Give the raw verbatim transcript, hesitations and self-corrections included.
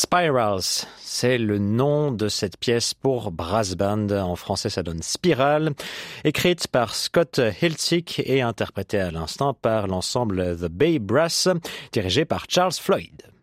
Spirals, c'est le nom de cette pièce pour brass band. En français, ça donne Spirale. Écrite par Scott Hiltzik et interprétée à l'instant par l'ensemble The Bay Brass, dirigé par Charles Floyd.